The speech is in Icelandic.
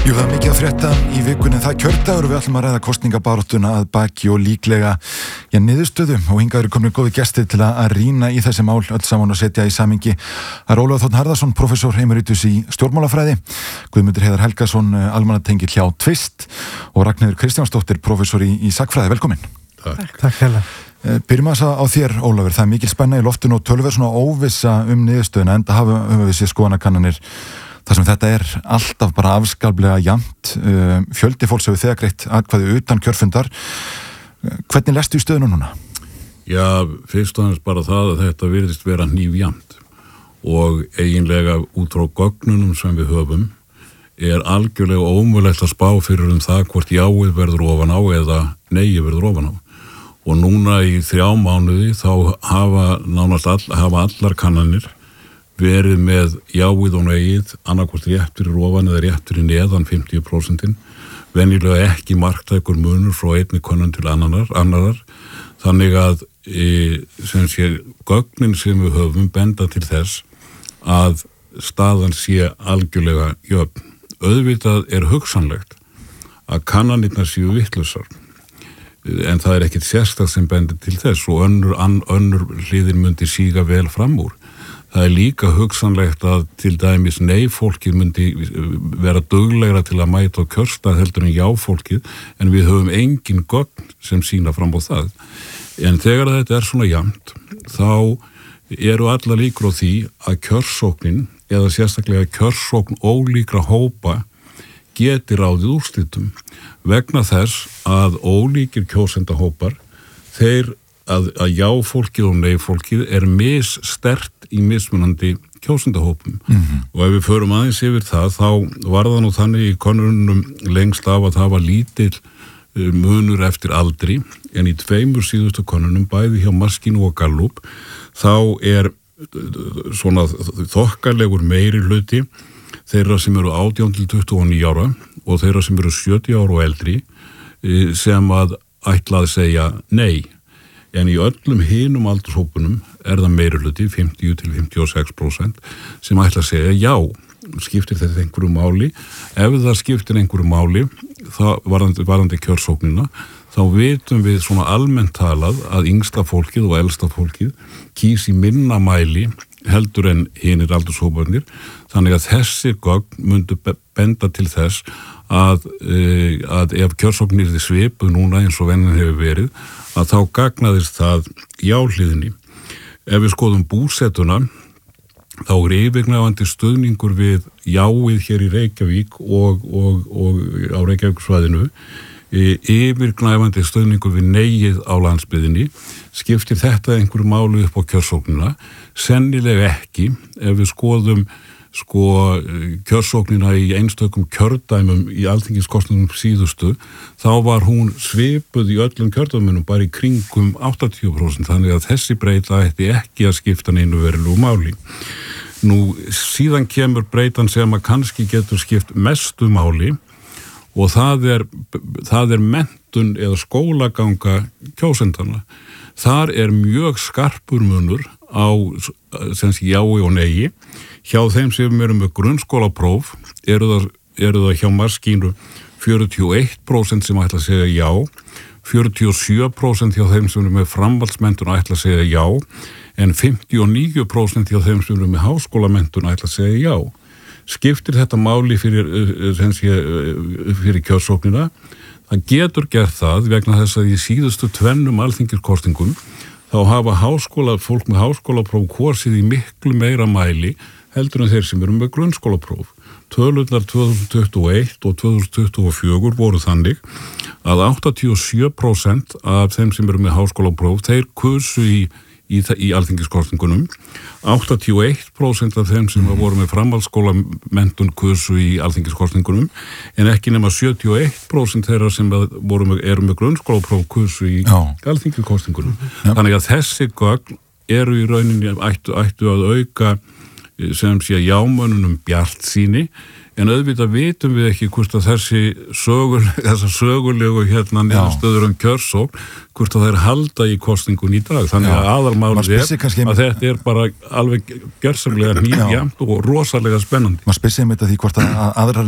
Jú, það mikið að frétta í vikunni. Það kjördagur og við ætlum að ræða kosningabaráttuna að baki og líklega niðurstöðu og hingað eru komin góði gestir til að rýna í þessi mál öll saman og setja í samhengi. Það er Ólafur Þ. Harðarson, prófessor emeritus í stjórnmálafræði, Guðmundur Heiðar Helgason, almannatengill hjá Tvist og Ragnheiður Kristjánsdóttir, prófessor í sagnfræði. Velkomin. Takk hella. Byrjum að á þér, Ólafur. Það er mikil spenna í loftinu og töluvert svona óvissa niðurstöðuna, enda höfum við séð skoðanakannanir þar sem þetta er alltaf bara afskaplega jafnt. Fjöldi fólks hefur þegar greitt atkvæði utan kjörfundar. Hvernig lestu í stöðuna núna? Já, fyrst og aðeins bara það að þetta virðist vera hnífjafnt og eiginlega út frá gögnunum sem við höfum er algjörlega ómögulegt að spá fyrir það hvort jáið verður ofan á eða neiið verður ofan á. Og núna í 3 mánuði þá hafa allar kannanir verið með jáið og neið annarkvort rétt fyrir ofan eða rétt fyrir neðan 50%. Venjulega ekki marktækur munur frá einni könnun til annarar. Þannig að gögnin sem við höfum benda til þess að staðan sé algjörlega jöfn. Auðvitað er hugsanlegt að kannanirnar séu vitlausar. En það er ekkert sérstakt sem bendir til þess og önnur hliðin myndi síga vel fram úr. Það er líka hugsanlegt að til dæmis nei-fólkið myndi vera duglegra til að mæta á kjörstað heldur en já-fólkið, en við höfum engin gögn sem sýna fram á það. En þegar þetta er svona jafnt, þá eru allar líkur á því að kjörsóknin, eða sérstaklega kjörsókn ólíkra hópa, geti ráðið úrslitum. Vegna þess að ólíkir kjósendahópar, að já-fólkið og nei-fólkið er misstert í mismunandi kjósendahópum. Og ef við förum aðeins yfir það, þá var það nú þannig í könnunum lengst af að það var lítill munur eftir aldri, en í 2 síðustu könnunum, bæði hjá Maskínu og Gallup, þá er svona þokkalegur meiri hluti þeirra sem eru 18 til 29 ára og þeirra sem eru 70 ára og eldri sem að ætla að segja nei. En í öllum hinum aldurshópunum er það meiri hluti, 50 til 56%, sem ætla að segja já. Skiptir þetta einhverju máli? Ef það skiptir einhverju máli, varðandi kjörsóknina, þá vitum við svona almennt talað að yngsta fólkið og elsta fólkið kýs í minna mæli heldur en hinir aldurshóparnir. Þannig að þessi gögn myndu benda til þess að ef kjörsóknir þið svipuð núna eins og venjan hefur verið, að þá gagnaðist það jáhliðinni. Ef við skoðum búsetuna, þá er yfirgnæfandi stuðningur við jáið hér í Reykjavík og á Reykjavíkursvæðinu, yfirgnæfandi stuðningur við neið á landsbyggðinni. Skiptir þetta einhverju máli upp á kjörsóknina? Sennilega ekki. Ef við skoðum kjörsóknina í einstökum kjördæmum í alþingiskosningum síðustu, þá var hún svipuð í öllum kjördæmunum bara í kringum 80%, þannig að þessi breyta ætti ekki að skipta neinu verulegu máli. Nú, síðan kemur breytan sem að kannski getur skipt mestu máli og það er menntun eða skólaganga kjósendana. Þar er mjög skarpur munur á jái og neigi. Hjá þeim sem eru með grunnskólapróf eru það hjá Maskínu 41% sem ætla að segja já, 47% hjá þeim sem eru með framhaldsmenntun ætla að segja já, en 59% hjá þeim sem eru með háskólamenntun ætla að segja já. Skiptir þetta máli fyrir kjörsóknina? Það getur gert það vegna þess að í síðustu 2 alþingiskosningum þá hafa fólk með háskólapróf kosið í miklu meira mæli heldur en þeir sem eru með grunnskólapróf. Tölurnar 2021 og 2024 voru þannig að 87% af þeim sem eru með háskólapróf, þeir kusu í alþingiskosningunum. 81% af þeim sem voru með framhaldsskólamenntun kusu í alþingiskosningunum, en ekki nema 71% þeirra sem eru með grunnskólapróf kusu í alþingiskosningunum. Þannig að þessi gögn eru í rauninni ættu að auka sem sé jámönnunum bjartsýni, en auðvitað vitum við ekki hvort að þessar sögulegu niðurstöður kjörsókn, hvort að þær halda í kosningun í dag. Þannig að aðalmálið er að þetta er bara alveg gjörsamlega nýjafnt og rosalega spennandi. Maður spyr sig um þetta því hvort að aðrar